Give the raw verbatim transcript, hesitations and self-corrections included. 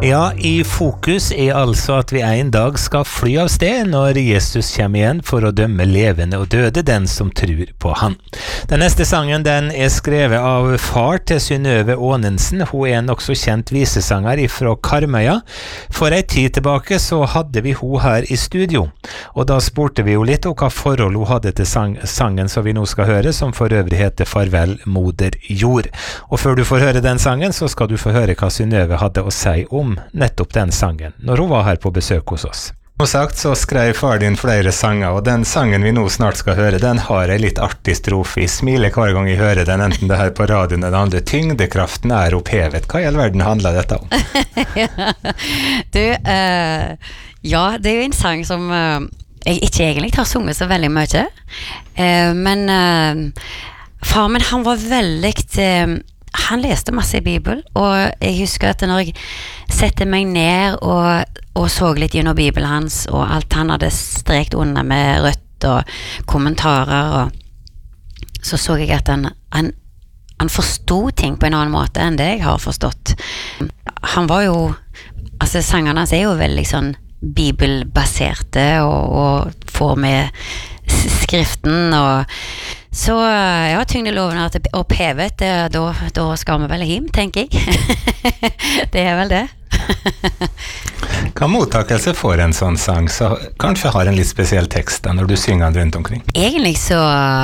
Ja, i fokus er altså at vi en dag skal fly av sted når Jesus kommer igjen for å dømme levende og døde, den som tror på han. Den neste sangen den er skrevet av far til Synnøve Aanensen. Hun er en også kjent visesanger fra Karmøya. For en tid tilbake så hadde vi hun her i studio, og da spurte vi jo litt om hva forhold hun hadde til sang sangen som vi nå skal høre, som for øvrig heter Farvel Moder Jord. Og før du får høre den sangen, så skal du få høre hva Synnøve hadde å si om nettopp den sangen, når hun var her på besøk hos oss. Som sagt så skrev far din flere sanger, og den sangen vi nå snart skal høre, den har en litt artig strofe. Jeg smiler hver gang jeg hører den, enten det her på radioen eller det andre. Tyngdekraften er opphevet. Hva i all verden handler dette om? du, uh, ja, det er jo en sang som uh, jeg ikke egentlig har sunget så veldig mye, uh, men uh, far min, han var veldig... Uh, Han leste masse i Bibelen, og jeg husker at når jeg sette meg ned og, og så litt gjennom Bibelen hans, og alt han hadde strekt under med rødt og kommentarer, og så så jeg at han, han, han forstod ting på en annen måte enn det jeg har forstått. Han var jo, altså sangene hans er jo veldig sånn bibelbaserte, og, og får med skriften, og så ja, tyngdeloven er opphevet, da, da skal vi vel hjem, tenker jeg. Det er vel det. Hva mottakelse får en sånn sang, så kanskje har en litt spesiell tekst da, når du synger den rundt omkring? Egentlig så